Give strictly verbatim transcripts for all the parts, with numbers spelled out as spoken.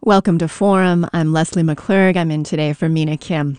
Welcome to Forum. I'm Leslie McClurg. I'm in today for Mina Kim.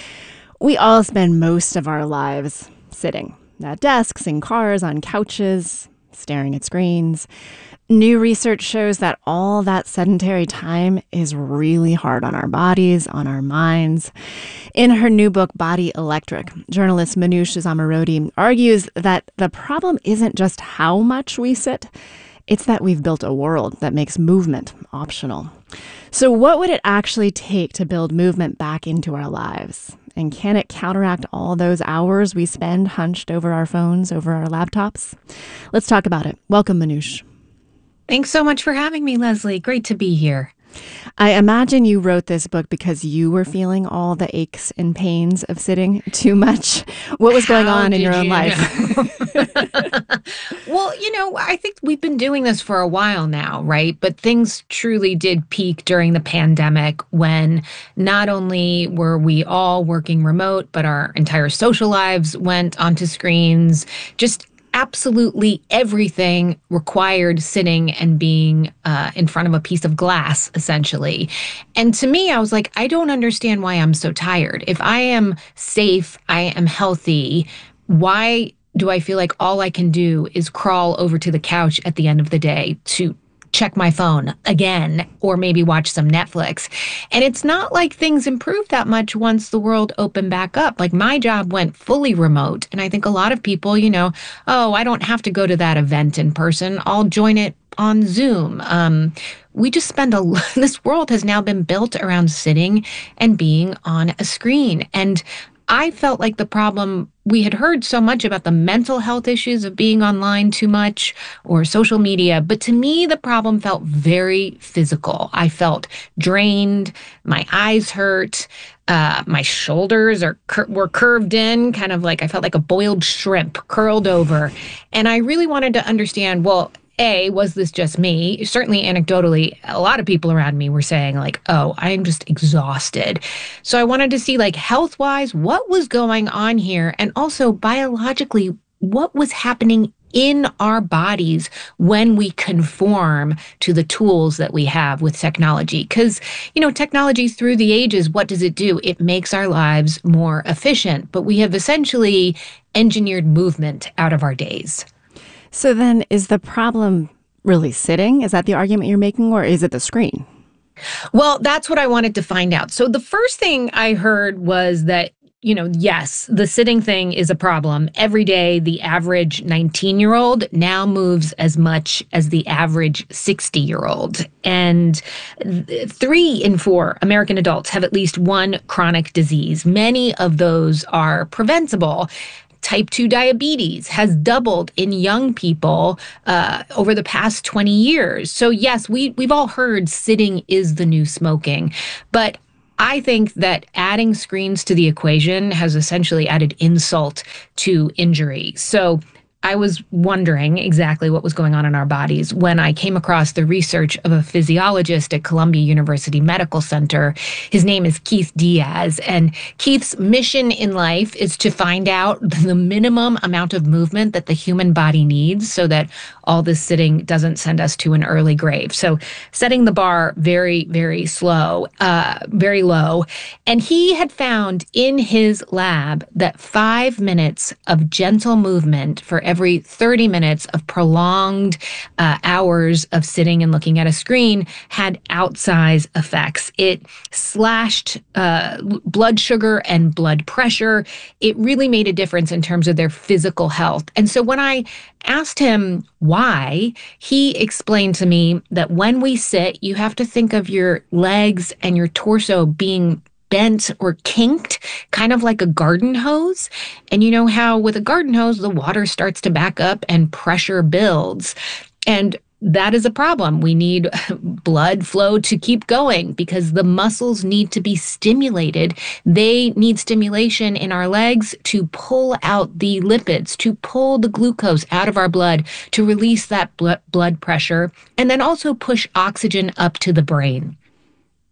We all spend most of our lives sitting at desks, in cars, on couches, staring at screens. New research shows that all that sedentary time is really hard on our bodies, on our minds. In her new book, Body Electric, journalist Manoush Zomorodi argues that the problem isn't just how much we sit, it's that we've built a world that makes movement optional. So what would it actually take to build movement back into our lives? And can it counteract all those hours we spend hunched over our phones, over our laptops? Let's talk about it. Welcome, Manoush. Thanks so much for having me, Leslie. Great to be here. I imagine you wrote this book because you were feeling all the aches and pains of sitting too much. What was going How on in did your own you life? know? Well, you know, I think we've been doing this for a while now, right? But things truly did peak during the pandemic when not only were we all working remote, but our entire social lives went onto screens. Just absolutely everything required sitting and being uh, in front of a piece of glass, essentially. And to me, I was like, I don't understand why I'm so tired. If I am safe, I am healthy, why do I feel like all I can do is crawl over to the couch at the end of the day to check my phone again, or maybe watch some Netflix? And it's not like things improved that much once the world opened back up. Like, my job went fully remote. And I think a lot of people, you know, oh, I don't have to go to that event in person. I'll join it on Zoom. Um, we just spend a this world has now been built around sitting and being on a screen. And I felt like the problem, we had heard so much about the mental health issues of being online too much or social media, but to me, the problem felt very physical. I felt drained, my eyes hurt, uh, my shoulders are cur- were curved in, kind of like I felt like a boiled shrimp curled over. And I really wanted to understand, well, A, was this just me? Certainly anecdotally, a lot of people around me were saying like, oh, I'm just exhausted. So I wanted to see, like, health-wise, what was going on here? And also biologically, what was happening in our bodies when we conform to the tools that we have with technology? Because, you know, technology through the ages, what does it do? It makes our lives more efficient, but we have essentially engineered movement out of our days. So then, is the problem really sitting? Is that the argument you're making, or is it the screen? Well, that's what I wanted to find out. So the first thing I heard was that, you know, yes, the sitting thing is a problem. Every day, the average nineteen-year-old now moves as much as the average sixty-year-old. And th- three in four American adults have at least one chronic disease. Many of those are preventable. Type two diabetes has doubled in young people uh, over the past twenty years. So yes, we, we've all heard sitting is the new smoking. But I think that adding screens to the equation has essentially added insult to injury. So I was wondering exactly what was going on in our bodies when I came across the research of a physiologist at Columbia University Medical Center. His name is Keith Diaz, and Keith's mission in life is to find out the minimum amount of movement that the human body needs so that all this sitting doesn't send us to an early grave. So setting the bar very, very slow, uh, very low. And he had found in his lab that five minutes of gentle movement for every thirty minutes of prolonged uh, hours of sitting and looking at a screen had outsized effects. It slashed uh, blood sugar and blood pressure. It really made a difference in terms of their physical health. And so when I asked him why, he explained to me that when we sit, you have to think of your legs and your torso being bent or kinked, kind of like a garden hose. And you know how with a garden hose, the water starts to back up and pressure builds. And that is a problem. We need blood flow to keep going because the muscles need to be stimulated. They need stimulation in our legs to pull out the lipids, to pull the glucose out of our blood, to release that blood pressure, and then also push oxygen up to the brain.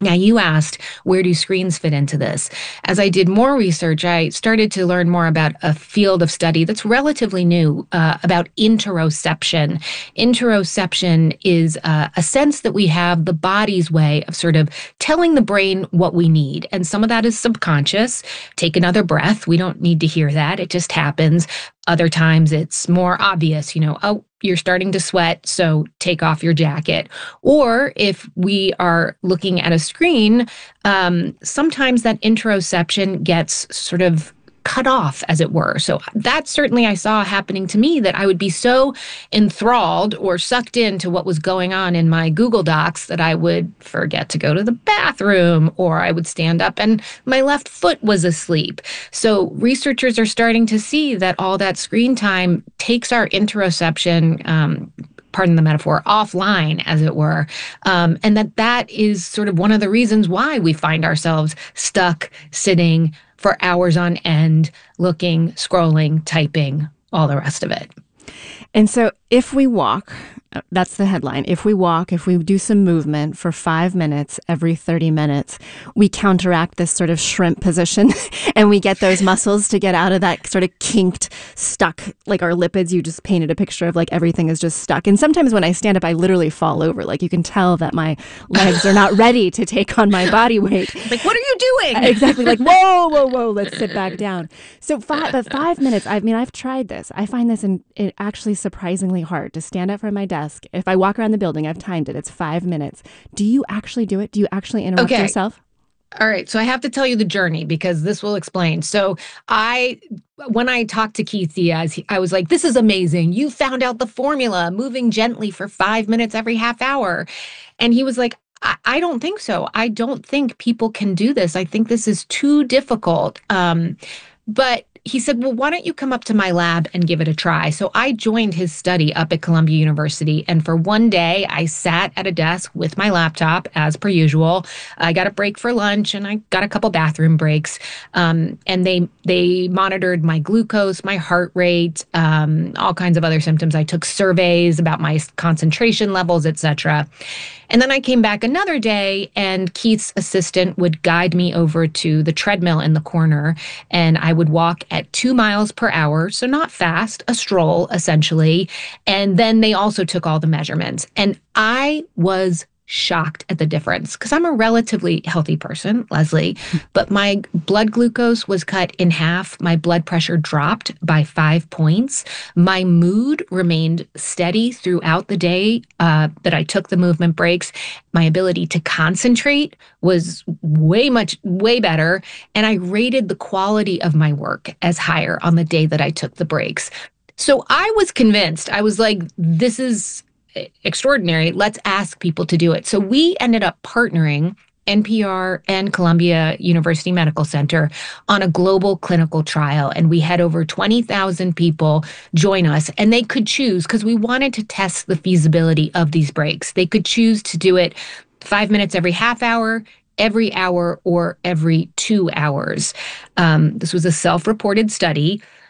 Now, you asked, where do screens fit into this? As I did more research, I started to learn more about a field of study that's relatively new, uh, about interoception. Interoception is uh, a sense that we have the body's way of sort of telling the brain what we need. And some of that is subconscious. Take another breath. We don't need to hear that. It just happens. Other times it's more obvious, you know, oh, you're starting to sweat, so take off your jacket. Or if we are looking at a screen, um, sometimes that interoception gets sort of cut off, as it were. So that certainly I saw happening to me, that I would be so enthralled or sucked into what was going on in my Google Docs that I would forget to go to the bathroom, or I would stand up and my left foot was asleep. So researchers are starting to see that all that screen time takes our interoception, um, pardon the metaphor, offline, as it were. Um, and that that is sort of one of the reasons why we find ourselves stuck sitting for hours on end, looking, scrolling, typing, all the rest of it. And so if we walk, that's the headline. If we walk, if we do some movement for five minutes every thirty minutes, we counteract this sort of shrimp position and we get those muscles to get out of that sort of kinked, stuck, like our lipids. You just painted a picture of like everything is just stuck. And sometimes when I stand up, I literally fall over. Like you can tell that my legs are not ready to take on my body weight. Like, what are you doing? Exactly. Like, whoa, whoa, whoa, let's sit back down. So five, but five minutes, I mean, I've tried this. I find this in, it actually surprisingly hard to stand up from my desk. If I walk around the building, I've timed it. It's five minutes. Do you actually do it? Do you actually interrupt okay. yourself? All right. So I have to tell you the journey because this will explain. So I, when I talked to Keith Diaz, I was like, this is amazing. You found out the formula, moving gently for five minutes every half hour. And he was like, I, I don't think so. I don't think people can do this. I think this is too difficult. Um, but he said, well, why don't you come up to my lab and give it a try? So I joined his study up at Columbia University. And for one day, I sat at a desk with my laptop, as per usual. I got a break for lunch and I got a couple bathroom breaks. Um, and they they monitored my glucose, my heart rate, um, all kinds of other symptoms. I took surveys about my concentration levels, et cetera. And then I came back another day and Keith's assistant would guide me over to the treadmill in the corner and I would walk at two miles per hour. So not fast, a stroll essentially. And then they also took all the measurements. And I was shocked at the difference because I'm a relatively healthy person, Leslie, but my blood glucose was cut in half. My blood pressure dropped by five points. My mood remained steady throughout the day uh, that I took the movement breaks. My ability to concentrate was way much, way better. And I rated the quality of my work as higher on the day that I took the breaks. So I was convinced. I was like, this is extraordinary. Let's ask people to do it. So we ended up partnering N P R and Columbia University Medical Center on a global clinical trial. And we had over twenty thousand people join us and they could choose because we wanted to test the feasibility of these breaks. They could choose to do it five minutes every half hour, every hour, or every two hours. Um, this was a self-reported study.